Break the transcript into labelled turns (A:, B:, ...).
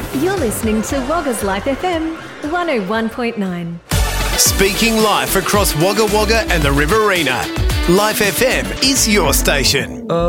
A: You're listening to Wagga's Life FM 101.9.
B: Speaking life across Wagga Wagga and the Riverina. Life FM is your station.